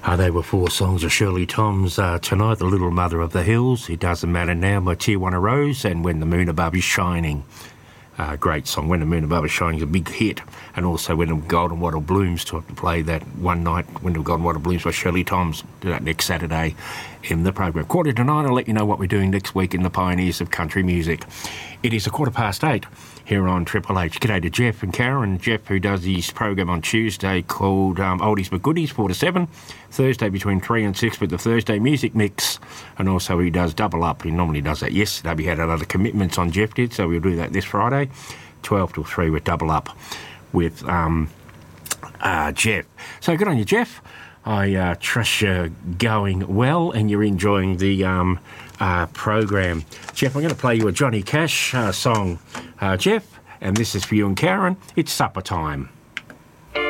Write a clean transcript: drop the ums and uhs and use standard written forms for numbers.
They were four songs of Shirley Tom's tonight, The Little Mother of the Hills, It Doesn't Matter Now by Tijuana Rose, and When the Moon Above Is Shining. Great song. When the Moon Above Is Shining is a big hit. And also When the Golden Wattle Blooms, to play that one night, When the Golden Wattle Blooms by Shirley Tom's, do that next Saturday in the program. 8:45, I'll let you know what we're doing next week in the Pioneers of Country Music. It is 8:15 here on Triple H. G'day to Jeff and Karen. Jeff, who does his program on Tuesday called Oldies But Goodies, 4 to 7. Thursday between 3 and 6 with the Thursday Music Mix. And also he does Double Up. He normally does that yesterday. We had other commitments on Jeff did, so we'll do that this Friday. 12 till 3 with Double Up with Jeff. So good on you, Jeff. I trust you're going well and you're enjoying the program. Jeff, I'm going to play you a Johnny Cash song, Jeff, and this is for you and Karen. It's supper time.